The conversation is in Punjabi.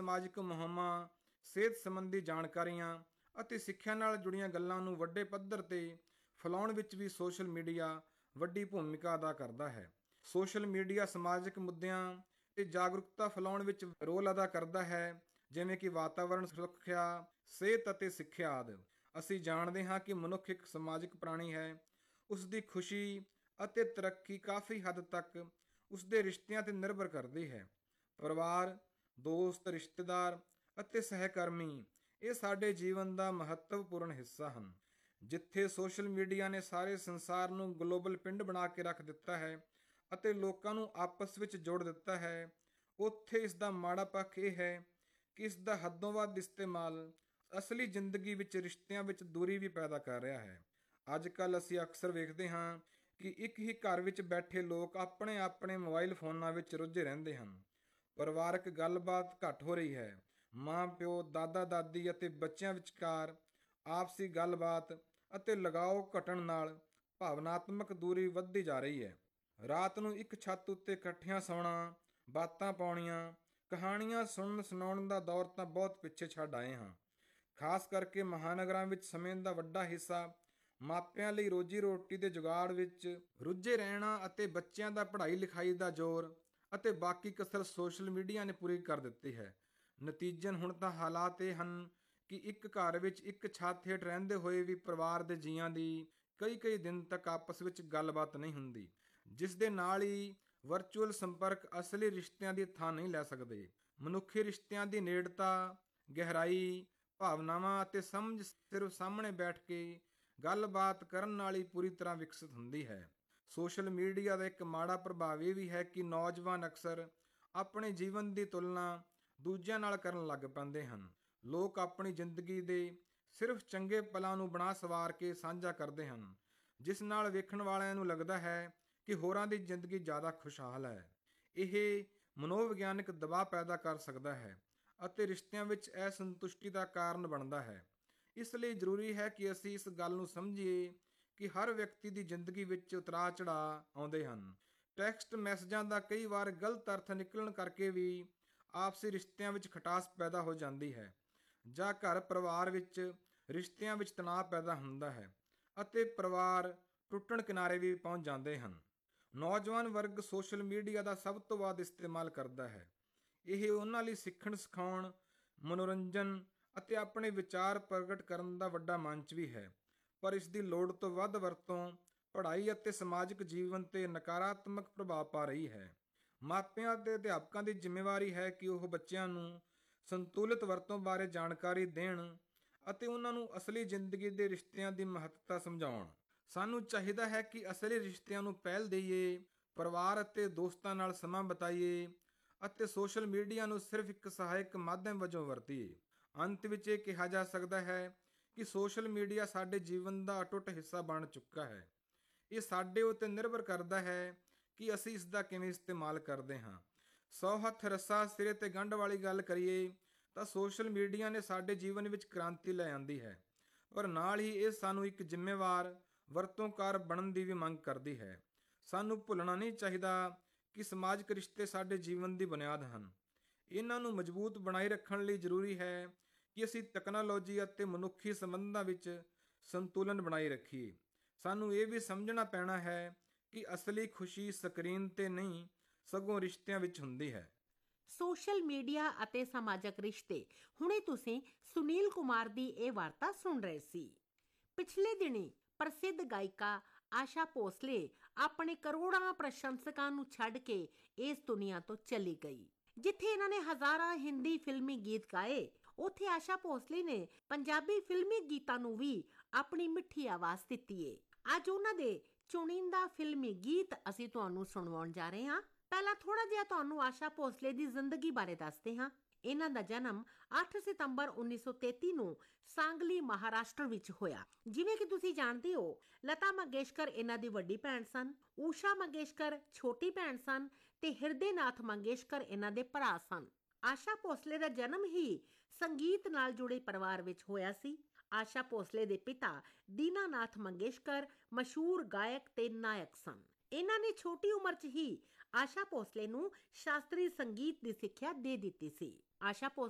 ਸਮਾਜਿਕ ਮੁਹਿੰਮਾਂ, ਸਿਹਤ ਸੰਬੰਧੀ ਜਾਣਕਾਰੀਆਂ ਅਤੇ ਸਿੱਖਿਆ ਨਾਲ ਜੁੜੀਆਂ ਗੱਲਾਂ ਨੂੰ ਵੱਡੇ ਪੱਧਰ ਤੇ ਫੈਲਾਉਣ ਵਿੱਚ ਵੀ ਸੋਸ਼ਲ ਮੀਡੀਆ ਵੱਡੀ ਭੂਮਿਕਾ ਅਦਾ ਕਰਦਾ ਹੈ। ਸੋਸ਼ਲ ਮੀਡੀਆ ਸਮਾਜਿਕ ਮੁੱਦਿਆਂ ਤੇ ਜਾਗਰੂਕਤਾ ਫੈਲਾਉਣ ਵਿੱਚ ਰੋਲ ਅਦਾ ਕਰਦਾ ਹੈ, ਜਿਵੇਂ ਕਿ ਵਾਤਾਵਰਣ ਸੁਰੱਖਿਆ, ਸਿਹਤ ਅਤੇ ਸਿੱਖਿਆ ਆਦਿ। ਅਸੀਂ ਜਾਣਦੇ ਹਾਂ ਕਿ ਮਨੁੱਖ ਇੱਕ ਸਮਾਜਿਕ ਪ੍ਰਾਣੀ ਹੈ। ਉਸ ਦੀ ਖੁਸ਼ੀ ਅਤੇ ਤਰੱਕੀ ਕਾਫੀ ਹੱਦ ਤੱਕ ਉਸ ਦੇ ਰਿਸ਼ਤਿਆਂ ਤੇ ਨਿਰਭਰ ਕਰਦੀ ਹੈ। ਪਰਿਵਾਰ, ਦੋਸਤ, ਰਿਸ਼ਤੇਦਾਰ ਅਤੇ ਸਹਿਕਰਮੀ ਇਹ ਸਾਡੇ ਜੀਵਨ ਦਾ ਮਹੱਤਵਪੂਰਨ ਹਿੱਸਾ ਹਨ। ਜਿੱਥੇ ਸੋਸ਼ਲ ਮੀਡੀਆ ਨੇ ਸਾਰੇ ਸੰਸਾਰ ਨੂੰ ਗਲੋਬਲ ਪਿੰਡ ਬਣਾ ਕੇ ਰੱਖ ਦਿੱਤਾ ਹੈ ਅਤੇ ਲੋਕਾਂ ਨੂੰ ਆਪਸ ਵਿੱਚ ਜੋੜ ਦਿੱਤਾ ਹੈ, ਉੱਥੇ ਇਸ ਦਾ ਮਾੜਾ ਪੱਖ ਇਹ ਹੈ ਕਿ ਇਸ ਦਾ ਹੱਦੋਂ ਵੱਧ ਇਸਤੇਮਾਲ ਅਸਲੀ ਜ਼ਿੰਦਗੀ ਵਿੱਚ ਰਿਸ਼ਤਿਆਂ ਵਿੱਚ ਦੂਰੀ ਵੀ ਪੈਦਾ ਕਰ ਰਿਹਾ ਹੈ। ਅੱਜ ਕੱਲ੍ਹ ਅਸੀਂ ਅਕਸਰ ਵੇਖਦੇ ਹਾਂ ਕਿ ਇੱਕ ਹੀ ਘਰ ਵਿੱਚ ਬੈਠੇ ਲੋਕ ਆਪਣੇ ਆਪਣੇ ਮੋਬਾਈਲ ਫੋਨਾਂ ਵਿੱਚ ਰੁੱਝੇ ਰਹਿੰਦੇ ਹਨ। ਪਰਿਵਾਰਕ ਗੱਲਬਾਤ ਘੱਟ ਹੋ ਰਹੀ ਹੈ। ਮਾਂ ਪਿਓ, ਦਾਦਾ ਦਾਦੀ ਅਤੇ ਬੱਚਿਆਂ ਵਿਚਕਾਰ ਆਪਸੀ ਗੱਲਬਾਤ ਅਤੇ ਲਗਾਓ ਘਟਣ ਨਾਲ ਭਾਵਨਾਤਮਕ ਦੂਰੀ ਵੱਧਦੀ ਜਾ ਰਹੀ ਹੈ। ਰਾਤ ਨੂੰ ਇੱਕ ਛੱਤ ਉੱਤੇ ਇਕੱਠਿਆਂ ਸੌਣਾ, ਬਾਤਾਂ ਪਾਉਣੀਆਂ, ਕਹਾਣੀਆਂ ਸੁਣਾਉਣ ਦਾ ਦੌਰ ਤਾਂ ਬਹੁਤ ਪਿੱਛੇ ਛੱਡ ਆਏ ਹਾਂ। ਖਾਸ ਕਰਕੇ ਮਹਾਨਗਰਾਂ ਵਿੱਚ ਸਮੇਂ ਦਾ ਵੱਡਾ ਹਿੱਸਾ ਮਾਪਿਆਂ ਲਈ ਰੋਜੀ ਰੋਟੀ ਦੇ ਜੁਗਾੜ ਵਿੱਚ ਰੁੱਝੇ ਰਹਿਣਾ ਅਤੇ ਬੱਚਿਆਂ ਦਾ ਪੜ੍ਹਾਈ ਲਿਖਾਈ ਦਾ ਜ਼ੋਰ ਅਤੇ ਬਾਕੀ ਕਸਰ ਸੋਸ਼ਲ ਮੀਡੀਆ ਨੇ ਪੂਰੀ ਕਰ ਦਿੱਤੀ ਹੈ। ਨਤੀਜਨ ਹੁਣ ਤਾਂ ਹਾਲਾਤ ਇਹ ਹਨ ਕਿ ਇੱਕ ਘਰ ਵਿੱਚ ਇੱਕ ਛੱਤ ਹੇਠ ਰਹਿੰਦੇ ਹੋਏ ਵੀ ਪਰਿਵਾਰ ਦੇ ਜੀਆਂ ਦੀ ਕਈ ਦਿਨ ਤੱਕ ਆਪਸ ਵਿੱਚ ਗੱਲਬਾਤ ਨਹੀਂ ਹੁੰਦੀ, ਜਿਸ ਦੇ ਨਾਲ ਹੀ ਵਰਚੁਅਲ ਸੰਪਰਕ ਅਸਲੀ ਰਿਸ਼ਤਿਆਂ ਦੀ ਥਾਂ ਨਹੀਂ ਲੈ ਸਕਦੇ। ਮਨੁੱਖੀ ਰਿਸ਼ਤਿਆਂ ਦੀ ਨੇੜਤਾ, ਗਹਿਰਾਈ, ਭਾਵਨਾਵਾਂ ਅਤੇ ਸਮਝ ਸਿਰਫ ਸਾਹਮਣੇ ਬੈਠ ਕੇ ਗੱਲਬਾਤ ਕਰਨ ਨਾਲ ਹੀ ਪੂਰੀ ਤਰ੍ਹਾਂ ਵਿਕਸਿਤ ਹੁੰਦੀ ਹੈ। ਸੋਸ਼ਲ ਮੀਡੀਆ ਦਾ ਇੱਕ ਮਾੜਾ ਪ੍ਰਭਾਵ ਇਹ ਵੀ ਹੈ ਕਿ ਨੌਜਵਾਨ ਅਕਸਰ ਆਪਣੇ ਜੀਵਨ ਦੀ ਤੁਲਨਾ ਦੂਜਿਆਂ ਨਾਲ ਕਰਨ ਲੱਗ ਪੈਂਦੇ ਹਨ। ਲੋਕ ਆਪਣੀ ਜ਼ਿੰਦਗੀ ਦੇ ਸਿਰਫ ਚੰਗੇ ਪਲਾਂ ਨੂੰ ਬਣਾ ਸਵਾਰ ਕੇ ਸਾਂਝਾ ਕਰਦੇ ਹਨ, ਜਿਸ ਨਾਲ ਵੇਖਣ ਵਾਲਿਆਂ ਨੂੰ ਲੱਗਦਾ ਹੈ ਕਿ ਹੋਰਾਂ ਦੀ ਜ਼ਿੰਦਗੀ ਜ਼ਿਆਦਾ ਖੁਸ਼ਹਾਲ ਹੈ। ਇਹ ਮਨੋਵਿਗਿਆਨਕ ਦਬਾਅ ਪੈਦਾ ਕਰ ਸਕਦਾ ਹੈ ਅਤੇ ਰਿਸ਼ਤਿਆਂ ਵਿੱਚ ਅਸੰਤੁਸ਼ਟੀ ਦਾ ਕਾਰਨ ਬਣਦਾ ਹੈ। ਇਸ ਲਈ ਜ਼ਰੂਰੀ ਹੈ ਕਿ ਅਸੀਂ ਇਸ ਗੱਲ ਨੂੰ ਸਮਝੀਏ ਕਿ ਹਰ ਵਿਅਕਤੀ ਦੀ ਜ਼ਿੰਦਗੀ ਵਿੱਚ ਉਤਰਾਅ ਚੜ੍ਹਾਅ ਆਉਂਦੇ ਹਨ। ਟੈਕਸਟ ਮੈਸੇਜਾਂ ਦਾ ਕਈ ਵਾਰ ਗਲਤ ਅਰਥ ਨਿਕਲਣ ਕਰਕੇ ਵੀ ਆਪਸੀ ਰਿਸ਼ਤਿਆਂ ਵਿੱਚ ਖਟਾਸ ਪੈਦਾ ਹੋ ਜਾਂਦੀ ਹੈ, ਜਾਂ ਘਰ ਪਰਿਵਾਰ ਵਿੱਚ ਰਿਸ਼ਤਿਆਂ ਵਿੱਚ ਤਣਾਅ ਪੈਦਾ ਹੁੰਦਾ ਹੈ ਅਤੇ ਪਰਿਵਾਰ ਟੁੱਟਣ ਕਿਨਾਰੇ ਵੀ ਪਹੁੰਚ ਜਾਂਦੇ ਹਨ। ਨੌਜਵਾਨ ਵਰਗ ਸੋਸ਼ਲ ਮੀਡੀਆ ਦਾ ਸਭ ਤੋਂ ਵੱਧ ਇਸਤੇਮਾਲ ਕਰਦਾ ਹੈ। ਇਹ ਉਹਨਾਂ ਲਈ ਸਿੱਖਣ ਸਿਖਾਉਣ, ਮਨੋਰੰਜਨ ਅਤੇ ਆਪਣੇ ਵਿਚਾਰ ਪ੍ਰਗਟ ਕਰਨ ਦਾ ਵੱਡਾ ਮੰਚ ਵੀ ਹੈ, ਪਰ ਇਸ ਦੀ ਲੋੜ ਤੋਂ ਵੱਧ ਵਰਤੋਂ ਪੜ੍ਹਾਈ ਅਤੇ ਸਮਾਜਿਕ ਜੀਵਨ ਤੇ ਨਕਾਰਾਤਮਕ ਪ੍ਰਭਾਵ ਪਾ ਰਹੀ ਹੈ। ਮਾਪਿਆਂ ਅਤੇ ਅਧਿਆਪਕਾਂ ਦੀ ਜ਼ਿੰਮੇਵਾਰੀ ਹੈ ਕਿ ਉਹ ਬੱਚਿਆਂ ਨੂੰ ਸੰਤੁਲਿਤ ਵਰਤੋਂ ਬਾਰੇ ਜਾਣਕਾਰੀ ਦੇਣ ਅਤੇ ਉਹਨਾਂ ਨੂੰ ਅਸਲੀ ਜ਼ਿੰਦਗੀ ਦੇ ਰਿਸ਼ਤਿਆਂ ਦੀ ਮਹੱਤਤਾ ਸਮਝਾਉਣ। ਸਾਨੂੰ ਚਾਹੀਦਾ ਹੈ ਕਿ ਅਸਲੀ ਰਿਸ਼ਤਿਆਂ ਨੂੰ ਪਹਿਲ ਦੇਈਏ, ਪਰਿਵਾਰ ਅਤੇ ਦੋਸਤਾਂ ਨਾਲ ਸਮਾਂ ਬਿਤਾਈਏ ਅਤੇ ਸੋਸ਼ਲ ਮੀਡੀਆ ਨੂੰ ਸਿਰਫ ਇੱਕ ਸਹਾਇਕ ਮਾਧਿਅਮ ਵਜੋਂ ਵਰਤੀਏ। ਅੰਤ ਵਿੱਚ ਇਹ ਕਿਹਾ ਜਾ ਸਕਦਾ ਹੈ ਕਿ ਸੋਸ਼ਲ ਮੀਡੀਆ ਸਾਡੇ ਜੀਵਨ ਦਾ ਅਟੁੱਟ ਹਿੱਸਾ ਬਣ ਚੁੱਕਾ ਹੈ। ਇਹ ਸਾਡੇ ਉੱਤੇ ਨਿਰਭਰ ਕਰਦਾ ਹੈ ਕਿ ਅਸੀਂ ਇਸ ਦਾ ਕਿਵੇਂ ਇਸਤੇਮਾਲ ਕਰਦੇ ਹਾਂ। 100 ਹੱਥ ਰੱਸਾ ਸਿਰੇ ਤੇ ਗੰਢ ਵਾਲੀ ਗੱਲ ਕਰੀਏ ਤਾਂ ਸੋਸ਼ਲ ਮੀਡੀਆ ਨੇ ਸਾਡੇ ਜੀਵਨ ਵਿੱਚ ਕ੍ਰਾਂਤੀ ਲੈ ਆਂਦੀ ਹੈ, ਪਰ ਨਾਲ ਹੀ ਇਹ ਸਾਨੂੰ ਇੱਕ ਜ਼ਿੰਮੇਵਾਰ ਵਰਤੋਂਕਾਰ ਬਣਨ ਦੀ ਵੀ ਮੰਗ ਕਰਦੀ ਹੈ। ਸਾਨੂੰ ਭੁੱਲਣਾ ਨਹੀਂ ਚਾਹੀਦਾ ਕਿ ਸਮਾਜਿਕ ਰਿਸ਼ਤੇ ਸਾਡੇ ਜੀਵਨ ਦੀ ਬੁਨਿਆਦ ਹਨ। ਇਹਨਾਂ ਨੂੰ ਮਜ਼ਬੂਤ ਬਣਾਈ ਰੱਖਣ ਲਈ ਜ਼ਰੂਰੀ ਹੈ ਕਿ ਅਸੀਂ ਤਕਨਾਲੋਜੀ ਅਤੇ ਮਨੁੱਖੀ ਸੰਬੰਧਾਂ ਵਿੱਚ ਸੰਤੁਲਨ ਬਣਾਈ ਰੱਖੀਏ। ਸਾਨੂੰ ਇਹ ਵੀ ਸਮਝਣਾ ਪੈਣਾ ਹੈ ਕਿ ਅਸਲੀ ਖੁਸ਼ੀ ਸਕਰੀਨ ਤੇ ਨਹੀਂ, ਸਗੋਂ ਰਿਸ਼ਤਿਆਂ ਵਿੱਚ ਹੁੰਦੀ ਹੈ। ਸੋਸ਼ਲ ਮੀਡੀਆ ਅਤੇ ਸਮਾਜਿਕ ਰਿਸ਼ਤੇ। ਹੁਣੇ ਤੁਸੀਂ ਸੁਨੀਲ ਕੁਮਾਰ ਦੀ ਇਹ ਵਾਰਤਾ ਸੁਣ ਰਹੇ ਸੀ। ਪਿਛਲੇ ਦਿਨੀ ਪ੍ਰਸਿੱਧ ਗਾਇਕਾ ਆਸ਼ਾ ਭੋਸਲੇ ਆਪਣੇ ਕਰੋੜਾਂ ਪ੍ਰਸ਼ੰਸਕਾਂ ਨੂੰ ਛੱਡ ਕੇ ਇਸ ਦੁਨੀਆ ਤੋਂ ਚਲੀ ਗਈ। ਜਿੱਥੇ ਇਹਨਾਂ ਨੇ ਹਜ਼ਾਰਾਂ ਹਿੰਦੀ ਫਿਲਮੀ ਗੀਤ ਗਾਏ, ਉੱਥੇ ਆਸ਼ਾ ਭੋਸਲੇ ਨੇ ਪੰਜਾਬੀ ਫਿਲਮੀ ਗੀਤਾਂ ਨੂੰ ਵੀ ਆਪਣੀ ਮਿੱਠੀ ਆਵਾਜ਼ ਦਿੱਤੀ ਏ। ਅੱਜ ਉਹਨਾਂ ਦੇ ਚੁਣਿੰਦਾ ਫਿਲਮੀ ਗੀਤ ਅਸੀਂ ਤੁਹਾਨੂੰ ਸੁਣਵਾਉਣ ਜਾ ਰਹੇ ਹਾਂ। ਪਹਿਲਾਂ ਥੋੜਾ ਜਿਹਾ ਤੁਹਾਨੂੰ ਆਸ਼ਾ ਭੋਸਲੇ ਦੀ ਜ਼ਿੰਦਗੀ ਬਾਰੇ ਦੱਸਦੇ ਹਾਂ। ਇਹਨਾਂ ਦਾ ਜਨਮ 8 ਸਤੰਬਰ 1933 ਨੂੰ ਸਾਂਗਲੀ, ਮਹਾਰਾਸ਼ਟਰ ਵਿੱਚ ਹੋਇਆ। ਜਿਵੇਂ ਕਿ ਤੁਸੀਂ ਜਾਣਦੇ ਹੋ, ਲਤਾ ਮੰਗੇਸ਼ਕਰ ਇਹਨਾਂ ਦੀ ਵੱਡੀ ਭੈਣ ਸਨ, ਊਸ਼ਾ ਮੰਗੇਸ਼ਕਰ ਛੋਟੀ ਭੈਣ ਸਨ ਤੇ ਹਿਰਦੇ ਨਾਥ ਮੰਗੇਸ਼ਕਰ ਇਹਨਾਂ ਦੇ ਭਰਾ ਸਨ। ਆਸ਼ਾ ਭੋਸਲੇ ਦਾ ਜਨਮ ਹੀ ਸੰਗੀਤ ਨਾਲ ਜੁੜੇ ਪਰਿਵਾਰ ਵਿੱਚ ਹੋਇਆ ਸੀ। ਆਸ਼ਾ ਭੋਸਲੇ ਦੇ ਪਿਤਾ ਦੀਨਾਨਾਥ ਮੰਗੇਸ਼ਕਰ ਮਸ਼ਹੂਰ ਗਾਇਕ ਤੇ ਨਾਇਕ ਸਨ। ਇਹਨਾਂ ਨੇ ਛੋਟੀ ਉਮਰ 'ਚ ਹੀ ਆਸ਼ਾ ਭੋਸਲੇ ਨੂੰ ਸ਼ਾਸਤਰੀ ਸੰਗੀਤ ਦੀ ਸਿੱਖਿਆ ਦੇ ਦਿੱਤੀ ਸੀ। ਆਸ਼ਾ